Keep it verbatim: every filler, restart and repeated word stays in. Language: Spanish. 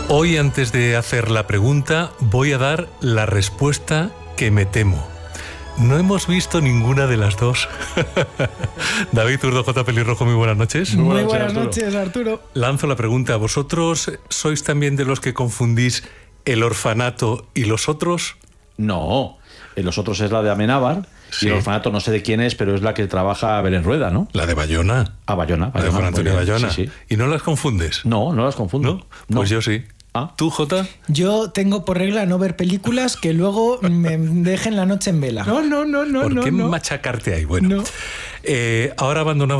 Hoy, antes de hacer la pregunta, voy a dar la respuesta que me temo. No hemos visto ninguna de las dos. David Zurdo, J. Pelirrojo, muy buenas noches. Muy buenas, muy buenas noches, Arturo. Arturo. Lanzo la pregunta. ¿Vosotros sois también de los que confundís El Orfanato y Los Otros? No, Los Otros es la de Amenábar. Sí. Y El Orfanato no sé de quién es, pero es la que trabaja Belén Rueda, ¿no? La de Bayona. Ah, Bayona. La de Juan Antonio Bayona. Sí, sí. ¿Y no las confundes? No, no las confundo. ¿No? Pues no. yo sí. ¿Ah? ¿Tú, Jota? Yo tengo por regla no ver películas que luego me dejen la noche en vela. No, no, no, no. ¿Por no, qué no. machacarte ahí? Bueno, No. eh, ahora abandonamos